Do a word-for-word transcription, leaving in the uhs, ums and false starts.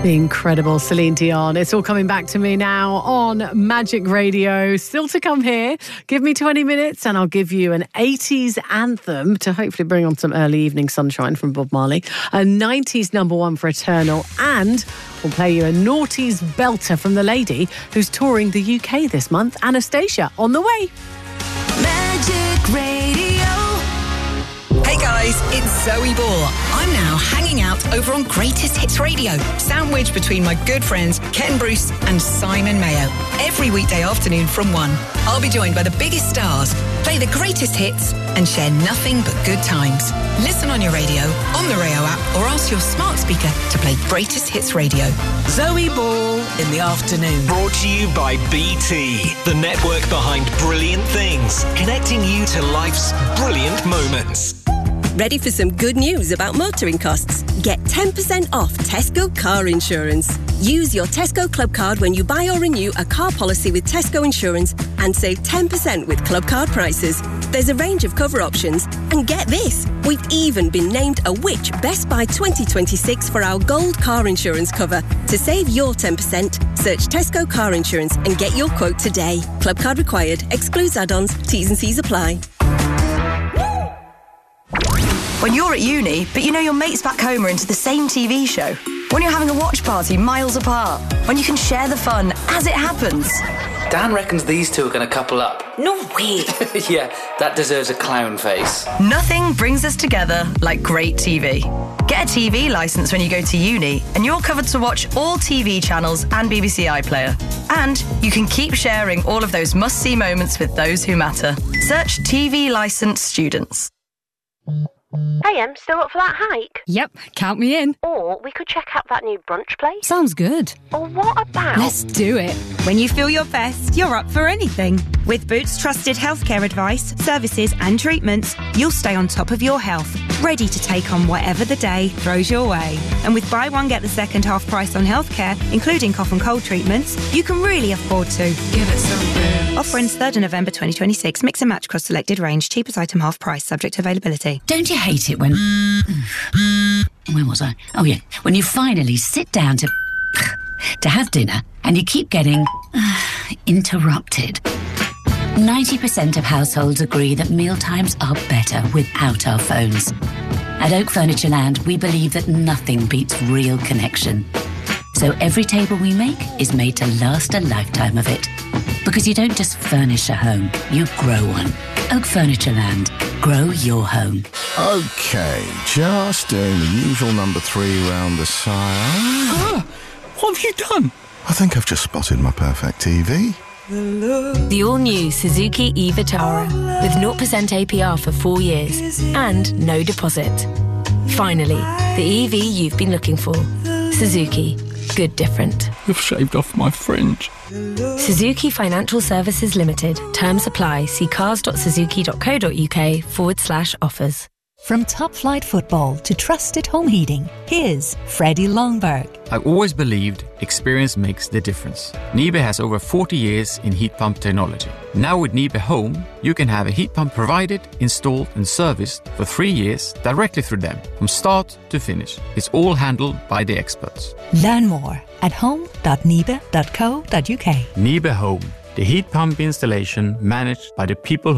The incredible Celine Dion. It's all coming back to me now on Magic Radio. Still to come here. Give me twenty minutes and I'll give you an eighties anthem to hopefully bring on some early evening sunshine from Bob Marley. A nineties number one for Eternal. And we'll play you a noughties belter from the lady who's touring the U K this month. Anastasia, on the way. Magic Radio. Hey guys, it's Zoe Ball. I'm now hanging out over on Greatest Hits Radio, sandwiched between my good friends Ken Bruce and Simon Mayo. Every weekday afternoon from one, I'll be joined by the biggest stars, play the greatest hits and share nothing but good times. Listen on your radio, on the Rayo app or ask your smart speaker to play Greatest Hits Radio. Zoe Ball in the afternoon. Brought to you by B T, the network behind brilliant things, connecting you to life's brilliant moments. Ready for some good news about motoring costs? Get ten percent off Tesco car insurance. Use your Tesco Club card when you buy or renew a car policy with Tesco Insurance and save ten percent with Club card prices. There's a range of cover options. And get this, we've even been named a Which Best Buy twenty twenty-six for our gold car insurance cover. To save your ten percent, search Tesco car insurance and get your quote today. Club card required. Excludes add-ons. T's and C's apply. When you're at uni, but you know your mates back home are into the same T V show. When you're having a watch party miles apart. When you can share the fun as it happens. Dan reckons these two are going to couple up. No way! Yeah, that deserves a clown face. Nothing brings us together like great T V. Get a T V licence when you go to uni and you're covered to watch all T V channels and B B C iPlayer. And you can keep sharing all of those must-see moments with those who matter. Search T V licensed students. Hey, Em, still up for that hike? Yep, count me in. Or we could check out that new brunch place. Sounds good. Or what about... Let's do it. When you feel your best, you're up for anything. With Boots trusted healthcare advice, services and treatments, you'll stay on top of your health, ready to take on whatever the day throws your way. And with buy one, get the second half price on healthcare, including cough and cold treatments, you can really afford to. Give it some Boots. Offer ends third of November twenty twenty-six. Mix and match across selected range. Cheapest item half price, subject to availability. Don't you hate it when... Where was I? Oh, yeah. When you finally sit down to... to have dinner and you keep getting... interrupted. ninety percent of households agree that mealtimes are better without our phones. At Oak Furniture Land, we believe that nothing beats real connection. So every table we make is made to last a lifetime of it. Because you don't just furnish a home, you grow one. Oak Furniture Land. Grow your home. Okay, just doing the usual number three round the side. Ah, what have you done? I think I've just spotted my perfect T V. The all-new Suzuki e-Vitara with zero percent A P R for four years and no deposit. Finally, the E V you've been looking for. Suzuki. Good different. You've shaved off my fringe. Suzuki Financial Services Limited. Terms apply. See cars.suzuki.co.uk forward slash offers. From top-flight football to trusted home heating, here's Freddie Longberg. I've always believed experience makes the difference. Nibe has over forty years in heat pump technology. Now with Nibe Home, you can have a heat pump provided, installed and serviced for three years directly through them, from start to finish. It's all handled by the experts. Learn more at home dot nibe dot co dot uk. Nibe Home, the heat pump installation managed by the people who